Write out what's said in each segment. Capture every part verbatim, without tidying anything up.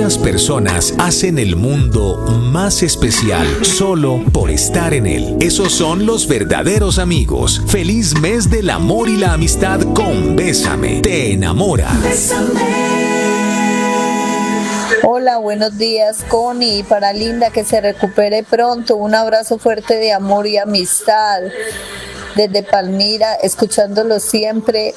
Algunas personas hacen el mundo más especial solo por estar en él. Esos son los verdaderos amigos. Feliz mes del amor y la amistad con Bésame. Te enamora. Hola, buenos días, Connie. Para Linda, que se recupere pronto. Un abrazo fuerte de amor y amistad. Desde Palmira, escuchándolo siempre.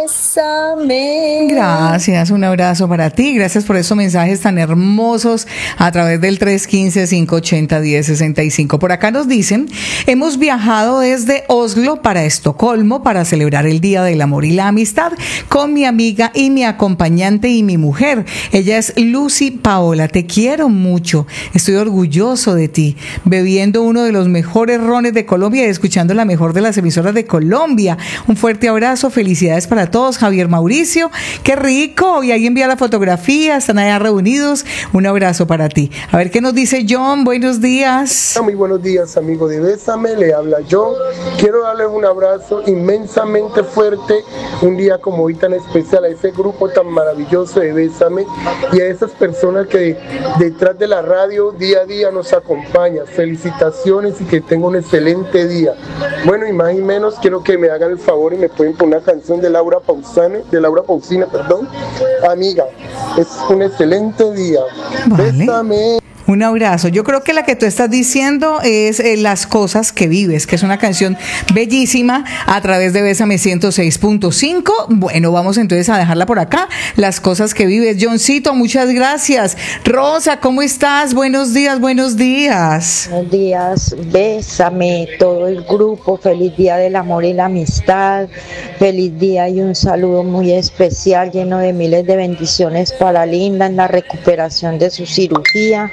Bésame. Gracias, un abrazo para ti. Gracias por esos mensajes tan hermosos a través del tres uno cinco, cinco ocho cero, uno cero seis cinco. Por acá nos dicen, hemos viajado desde Oslo para Estocolmo para celebrar el Día del Amor y la Amistad con mi amiga y mi acompañante y mi mujer. Ella es Lucy Paola. Te quiero mucho. Estoy orgulloso de ti. Bebiendo uno de los mejores rones de Colombia y escuchando la mejor de las emisoras de Colombia. Un fuerte abrazo, felicidades para todos. Javier Mauricio, qué rico, y ahí envía la fotografía, están allá reunidos. Un abrazo para ti. A ver qué nos dice John. Buenos días. Muy buenos días, amigo de Bésame, le habla John. Quiero darles un abrazo inmensamente fuerte, un día como hoy tan especial, a ese grupo tan maravilloso de Bésame y a esas personas que detrás de la radio día a día nos acompañan. Felicitaciones y que tengan un excelente día. Bueno, y más y menos quiero que me hagan el favor y me pueden poner una canción de Laura Pausane, de Laura Pausina, perdón. Amiga, es un excelente día. Vale. Bésame. Un abrazo. Yo creo que la que tú estás diciendo es eh, Las Cosas que Vives, que es una canción bellísima a través de Bésame ciento seis punto cinco. Bueno, vamos entonces a dejarla por acá. Las Cosas que Vives. Johncito, muchas gracias. Rosa, ¿cómo estás? Buenos días, buenos días. Buenos días. Bésame, todo el grupo. Feliz Día del Amor y la Amistad. Feliz día y un saludo muy especial, lleno de miles de bendiciones para Linda en la recuperación de su cirugía.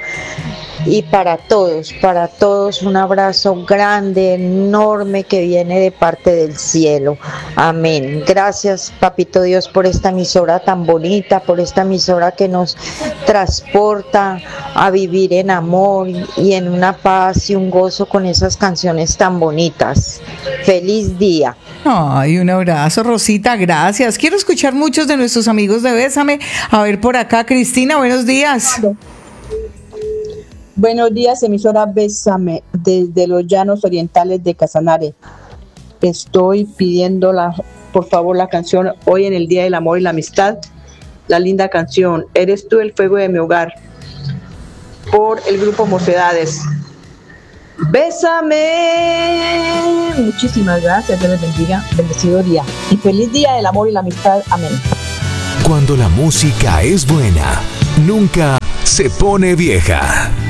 Y para todos, para todos un abrazo grande, enorme que viene de parte del cielo. Amén. Gracias, Papito Dios, por esta emisora tan bonita, por esta emisora que nos transporta a vivir en amor y en una paz y un gozo con esas canciones tan bonitas. Feliz día. Ay, un abrazo, Rosita, gracias. Quiero escuchar muchos de nuestros amigos de Bésame. A ver por acá, Cristina, buenos días. Buenos días, emisora Bésame, desde los llanos orientales de Casanare. Estoy pidiendo, la, por favor, la canción Hoy en el Día del Amor y la Amistad, la linda canción Eres tú el fuego de mi hogar, por el grupo Mocedades. Bésame. Muchísimas gracias, Dios les bendiga, bendecido día y feliz Día del Amor y la Amistad. Amén. Cuando la música es buena, nunca se pone vieja.